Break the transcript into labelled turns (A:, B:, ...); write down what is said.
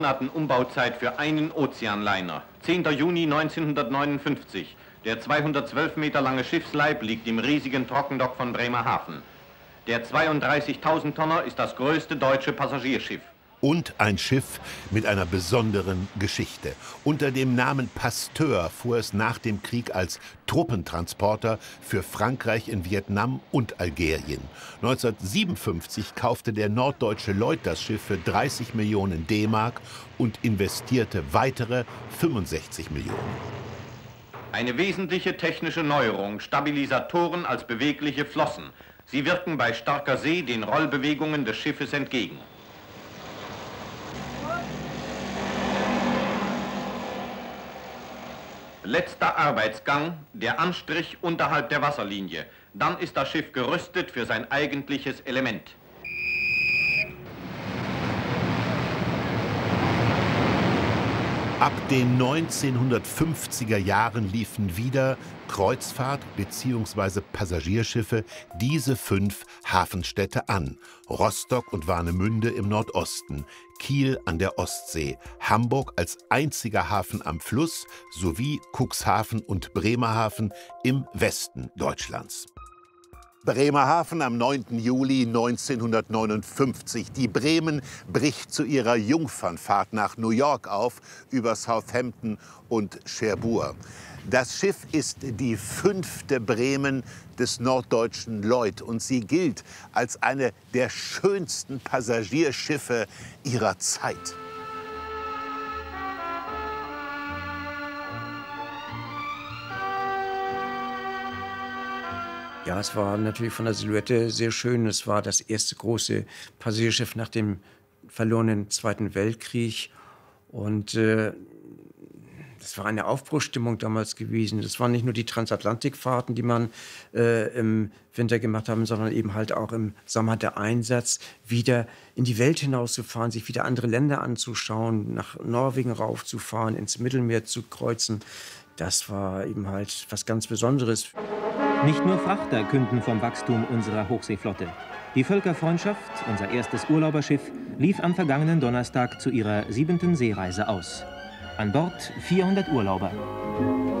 A: Monaten Umbauzeit für einen Ozeanliner. 10. Juni 1959. Der 212 Meter lange Schiffsleib liegt im riesigen Trockendock von Bremerhaven. Der 32.000 Tonner ist das größte deutsche Passagierschiff.
B: Und ein Schiff mit einer besonderen Geschichte. Unter dem Namen Pasteur fuhr es nach dem Krieg als Truppentransporter für Frankreich in Vietnam und Algerien. 1957 kaufte der Norddeutsche Lloyd das Schiff für 30 Millionen D-Mark und investierte weitere 65 Millionen.
A: Eine wesentliche technische Neuerung: Stabilisatoren als bewegliche Flossen. Sie wirken bei starker See den Rollbewegungen des Schiffes entgegen. Letzter Arbeitsgang, der Anstrich unterhalb der Wasserlinie. Dann ist das Schiff gerüstet für sein eigentliches Element.
B: Ab den 1950er Jahren liefen wieder Kreuzfahrt- bzw. Passagierschiffe diese 5 Hafenstädte an. Rostock und Warnemünde im Nordosten, Kiel an der Ostsee, Hamburg als einziger Hafen am Fluss sowie Cuxhaven und Bremerhaven im Westen Deutschlands. Bremerhaven am 9. Juli 1959. Die Bremen bricht zu ihrer Jungfernfahrt nach New York auf, über Southampton und Cherbourg. Das Schiff ist die 5. Bremen des Norddeutschen Lloyd und sie gilt als eine der schönsten Passagierschiffe ihrer Zeit.
C: Ja, es war natürlich von der Silhouette sehr schön. Es war das erste große Passagierschiff nach dem verlorenen Zweiten Weltkrieg. Und das war eine Aufbruchsstimmung damals gewesen. Das waren nicht nur die Transatlantikfahrten, die man im Winter gemacht haben, sondern eben halt auch im Sommer der Einsatz, wieder in die Welt hinauszufahren, sich wieder andere Länder anzuschauen, nach Norwegen raufzufahren, ins Mittelmeer zu kreuzen. Das war eben halt was ganz Besonderes.
D: Nicht nur Frachter künden vom Wachstum unserer Hochseeflotte. Die Völkerfreundschaft, unser erstes Urlauberschiff, lief am vergangenen Donnerstag zu ihrer 7. Seereise aus. An Bord 400 Urlauber.